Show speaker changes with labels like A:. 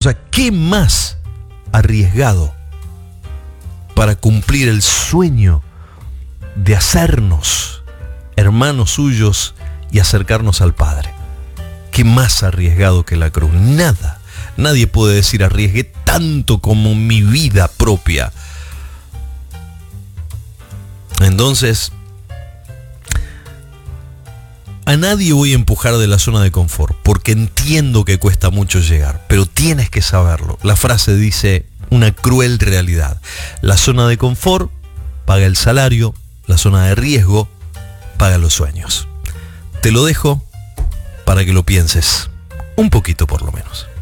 A: sea, ¿qué más arriesgado para cumplir el sueño de hacernos hermanos suyos y acercarnos al Padre? ¿Qué más arriesgado que la cruz? Nada. Nadie puede decir arriesgué tanto como mi vida propia. Entonces, a nadie voy a empujar de la zona de confort, porque entiendo que cuesta mucho llegar, pero tienes que saberlo. La frase dice una cruel realidad. La zona de confort paga el salario, la zona de riesgo paga los sueños. Te lo dejo para que lo pienses, un poquito por lo menos.